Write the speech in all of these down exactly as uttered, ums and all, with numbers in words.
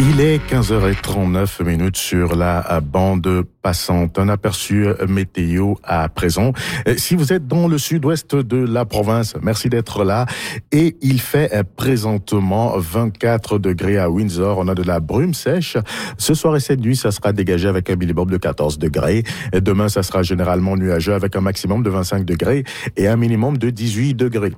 Il est quinze heures trente-neuf minutes sur la bande passante. Un aperçu météo à présent. Si vous êtes dans le sud-ouest de la province, merci d'être là. Et il fait présentement vingt-quatre degrés à Windsor. On a de la brume sèche. Ce soir et cette nuit, ça sera dégagé avec un minimum de quatorze degrés. Demain, ça sera généralement nuageux avec un maximum de vingt-cinq degrés et un minimum de dix-huit degrés.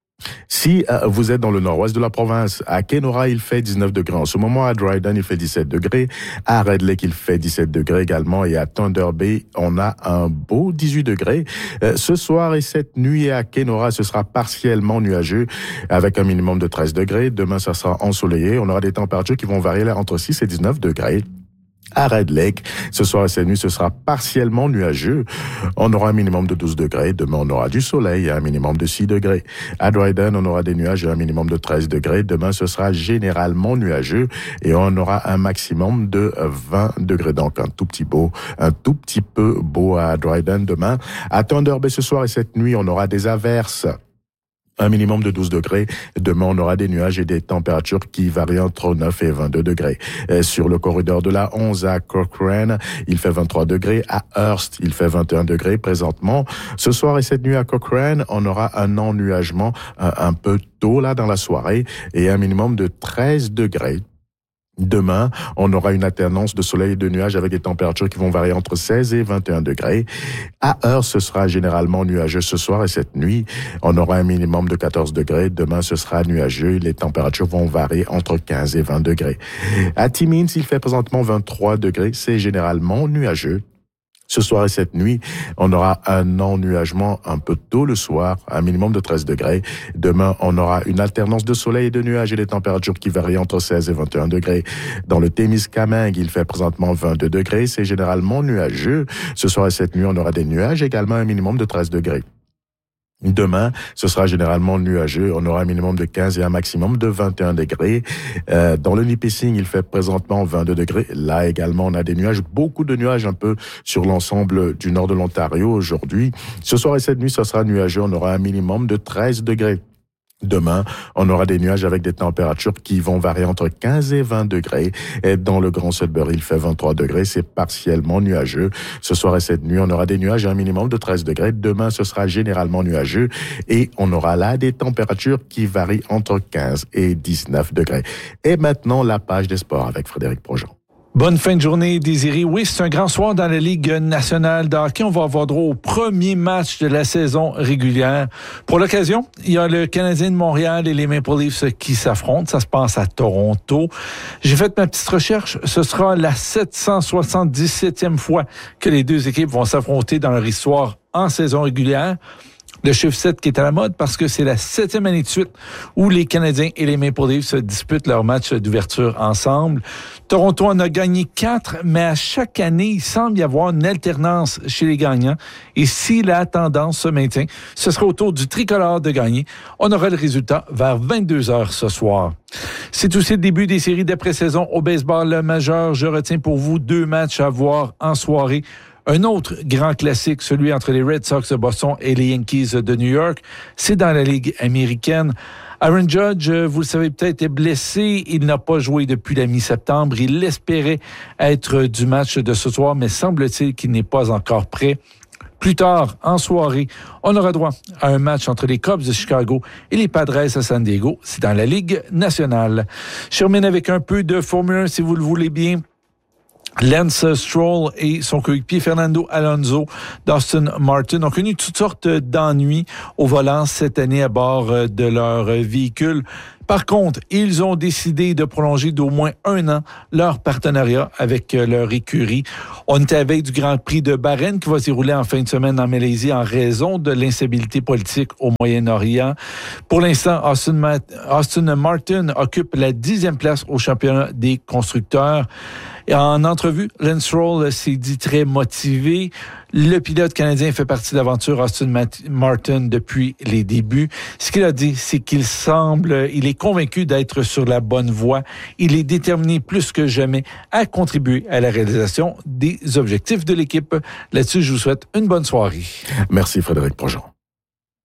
Si euh, vous êtes dans le nord-ouest de la province, à Kenora, il fait dix-neuf degrés en ce moment, à Dryden, il fait dix-sept degrés, à Red Lake, il fait dix-sept degrés également, et à Thunder Bay, on a un beau dix-huit degrés. Euh, ce soir et cette nuit à Kenora, ce sera partiellement nuageux, avec un minimum de treize degrés. Demain, ça sera ensoleillé. On aura des températures qui vont varier là, entre six et dix-neuf degrés. À Red Lake, ce soir et cette nuit, ce sera partiellement nuageux. On aura un minimum de douze degrés. Demain, on aura du soleil et un minimum de six degrés. À Dryden, on aura des nuages et un minimum de treize degrés. Demain, ce sera généralement nuageux et on aura un maximum de vingt degrés. Donc, un tout petit beau, un tout petit peu beau à Dryden demain. À Thunder Bay, ce soir et cette nuit, on aura des averses. Un minimum de douze degrés. Demain, on aura des nuages et des températures qui varient entre neuf et vingt-deux degrés. Et sur le corridor de la onze à Cochrane, il fait vingt-trois degrés. À Hearst, il fait vingt et un degrés présentement. Ce soir et cette nuit à Cochrane, on aura un ennuagement un, un peu tôt là dans la soirée et un minimum de treize degrés. Demain, on aura une alternance de soleil et de nuages avec des températures qui vont varier entre seize et vingt et un degrés. À Hearst, ce sera généralement nuageux ce soir et cette nuit. On aura un minimum de quatorze degrés. Demain, ce sera nuageux. Les températures vont varier entre quinze et vingt degrés. À Timmins, il fait présentement vingt-trois degrés. C'est généralement nuageux. Ce soir et cette nuit, on aura un ennuagement un peu tôt le soir, un minimum de treize degrés. Demain, on aura une alternance de soleil et de nuages et des températures qui varient entre seize et vingt et un degrés. Dans le Témiscamingue, il fait présentement vingt-deux degrés. C'est généralement nuageux. Ce soir et cette nuit, on aura des nuages, également un minimum de treize degrés. Demain, ce sera généralement nuageux. On aura un minimum de quinze et un maximum de vingt et un degrés. Euh, dans le Nipissing, il fait présentement vingt-deux degrés. Là également, on a des nuages, beaucoup de nuages un peu sur l'ensemble du nord de l'Ontario aujourd'hui. Ce soir et cette nuit, ce sera nuageux. On aura un minimum de treize degrés. Demain, on aura des nuages avec des températures qui vont varier entre quinze et vingt degrés. Et dans le Grand Sudbury, il fait vingt-trois degrés. C'est partiellement nuageux. Ce soir et cette nuit, on aura des nuages à un minimum de treize degrés. Demain, ce sera généralement nuageux. Et on aura là des températures qui varient entre quinze et dix-neuf degrés. Et maintenant, la page des sports avec Frédéric Projean. Bonne fin de journée, Désiré. Oui, c'est un grand soir dans la Ligue nationale de hockey. On va avoir droit au premier match de la saison régulière. Pour l'occasion, il y a le Canadien de Montréal et les Maple Leafs qui s'affrontent. Ça se passe à Toronto. J'ai fait ma petite recherche. Ce sera la sept cent soixante-dix-septième fois que les deux équipes vont s'affronter dans leur histoire en saison régulière. Le chiffre sept qui est à la mode parce que c'est la septième année de suite où les Canadiens et les Maple Leafs se disputent leur match d'ouverture ensemble. Toronto en a gagné quatre, mais à chaque année, il semble y avoir une alternance chez les gagnants. Et si la tendance se maintient, ce sera au tour du tricolore de gagner. On aura le résultat vers vingt-deux heures ce soir. C'est aussi le début des séries d'après-saison au baseball majeur. Je retiens pour vous deux matchs à voir en soirée. Un autre grand classique, celui entre les Red Sox de Boston et les Yankees de New York, c'est dans la Ligue américaine. Aaron Judge, vous le savez peut-être, est blessé. Il n'a pas joué depuis la mi-septembre. Il espérait être du match de ce soir, mais semble-t-il qu'il n'est pas encore prêt. Plus tard, en soirée, on aura droit à un match entre les Cubs de Chicago et les Padres à San Diego. C'est dans la Ligue nationale. Je termine avec un peu de Formule un, si vous le voulez bien. Lance Stroll et son coéquipier Fernando Alonso d'Aston Martin ont connu toutes sortes d'ennuis au volant cette année à bord de leur véhicule. Par contre, ils ont décidé de prolonger d'au moins un an leur partenariat avec leur écurie. On était avec du Grand Prix de Bahreïn qui va se dérouler en fin de semaine en Malaisie en raison de l'instabilité politique au Moyen-Orient. Pour l'instant, Aston, Ma- Aston Martin occupe la dixième place au championnat des constructeurs. Et en entrevue, Lance Stroll s'est dit très motivé. Le pilote canadien fait partie de l'aventure Aston Martin depuis les débuts. Ce qu'il a dit, c'est qu'il semble, il est convaincu d'être sur la bonne voie. Il est déterminé plus que jamais à contribuer à la réalisation des objectifs de l'équipe. Là-dessus, je vous souhaite une bonne soirée. Merci Frédéric Projean.